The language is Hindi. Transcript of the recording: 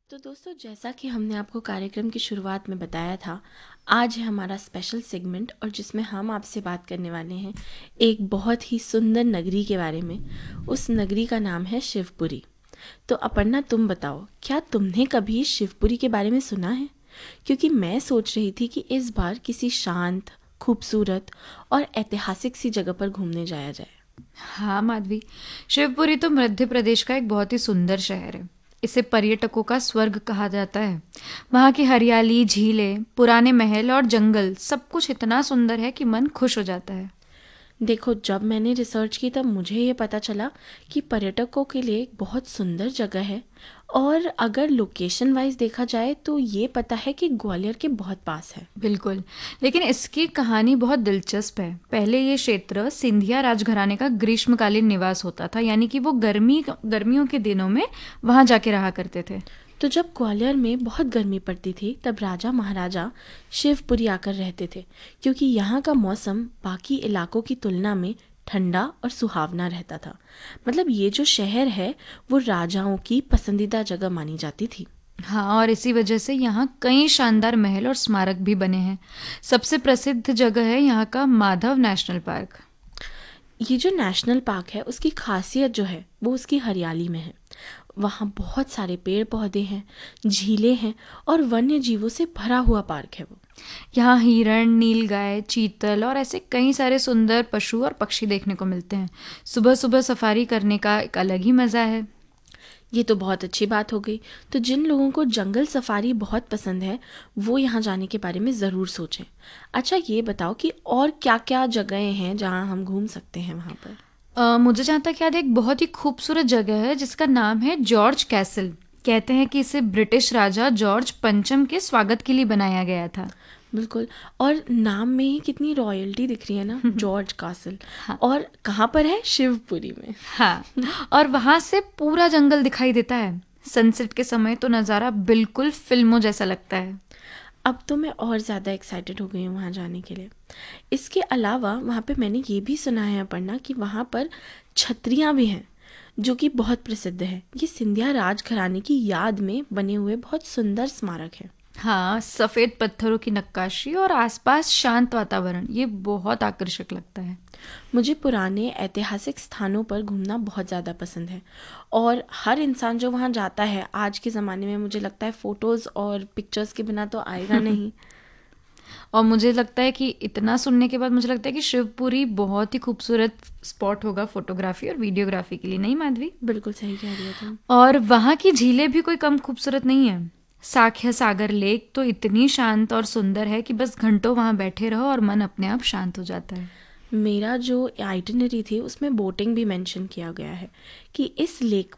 तो दोस्तों, जैसा कि हमने आपको कार्यक्रम की शुरुआत में बताया था, आज है हमारा स्पेशल सेगमेंट और जिसमें हम आपसे बात करने वाले हैं एक बहुत ही सुंदर नगरी के बारे में। उस नगरी का नाम है शिवपुरी। तो अपर्णा, तुम बताओ, क्या तुमने कभी शिवपुरी के बारे में सुना है? क्योंकि मैं सोच रही थी कि इस बार किसी शांत, खूबसूरत और ऐतिहासिक सी जगह पर घूमने जाया जाए। हाँ माधवी, शिवपुरी तो मध्य प्रदेश का एक बहुत ही सुंदर शहर है। इसे पर्यटकों का स्वर्ग कहा जाता है। वहाँ की हरियाली, झीलें, पुराने महल और जंगल सब कुछ इतना सुंदर है कि मन खुश हो जाता है। देखो, जब मैंने रिसर्च की तब मुझे ये पता चला कि पर्यटकों के लिए एक बहुत सुंदर जगह है। और अगर लोकेशन वाइज देखा जाए तो ये पता है कि ग्वालियर के बहुत पास है। बिल्कुल, लेकिन इसकी कहानी बहुत दिलचस्प है। पहले ये क्षेत्र सिंधिया राजघराने का ग्रीष्मकालीन निवास होता था, यानी कि वो गर्मियों के दिनों में वहाँ जाके रहा करते थे। तो जब ग्वालियर में बहुत गर्मी पड़ती थी तब राजा महाराजा शिवपुरी आकर रहते थे, क्योंकि यहाँ का मौसम बाकी इलाकों की तुलना में ठंडा और सुहावना रहता था। मतलब ये जो शहर है वो राजाओं की पसंदीदा जगह मानी जाती थी। हाँ, और इसी वजह से यहाँ कई शानदार महल और स्मारक भी बने हैं। सबसे प्रसिद्ध जगह है यहाँ का माधव नेशनल पार्क। ये जो नेशनल पार्क है उसकी खासियत जो है वो उसकी हरियाली में है। वहाँ बहुत सारे पेड़ पौधे हैं, झीलें हैं और वन्य जीवों से भरा हुआ पार्क है वो। यहाँ हिरण, नीलगाय, चीतल और ऐसे कई सारे सुंदर पशु और पक्षी देखने को मिलते हैं। सुबह सुबह सफारी करने का एक अलग ही मज़ा है। ये तो बहुत अच्छी बात हो गई। तो जिन लोगों को जंगल सफारी बहुत पसंद है वो यहाँ जाने के बारे में ज़रूर सोचें। अच्छा, ये बताओ कि और क्या क्या जगहें हैं जहाँ हम घूम सकते हैं वहाँ पर? मुझे जहाँ तक याद है, एक बहुत ही खूबसूरत जगह है जिसका नाम है जॉर्ज कैसल। कहते हैं कि इसे ब्रिटिश राजा जॉर्ज पंचम के स्वागत के लिए बनाया गया था। बिल्कुल। और नाम में ही कितनी रॉयल्टी दिख रही है ना, जॉर्ज कासल। हाँ। और कहाँ पर है? शिवपुरी में। हाँ, और वहां से पूरा जंगल दिखाई देता है। सनसेट के समय तो नज़ारा बिल्कुल फिल्मों जैसा लगता है। अब तो मैं और ज़्यादा एक्साइटेड हो गई हूँ वहाँ जाने के लिए। इसके अलावा वहाँ पे मैंने ये भी सुना है अपर्णा कि वहाँ पर छतरियाँ भी हैं, जो कि बहुत प्रसिद्ध है। ये सिंधिया राजघराने की याद में बने हुए बहुत सुंदर स्मारक है। हाँ, सफ़ेद पत्थरों की नक्काशी और आसपास शांत वातावरण, ये बहुत आकर्षक लगता है। मुझे पुराने ऐतिहासिक स्थानों पर घूमना बहुत ज़्यादा पसंद है। और हर इंसान जो वहाँ जाता है आज के ज़माने में, मुझे लगता है फ़ोटोज़ और पिक्चर्स के बिना तो आएगा नहीं। और मुझे लगता है कि इतना सुनने के बाद मुझे लगता है कि शिवपुरी बहुत ही खूबसूरत स्पॉट होगा फोटोग्राफी और वीडियोग्राफी के लिए, नहीं माधवी? बिल्कुल सही कह रही हो तुम। और वहाँ की झीलें भी कोई कम खूबसूरत नहीं है। साख्य सागर लेक तो इतनी शांत और सुंदर है कि बस घंटों वहाँ बैठे रहो और मन अपने आप शांत हो जाता है। मेरा जो आइटिनरी थी उसमें बोटिंग भी मेंशन किया गया है कि इस लेक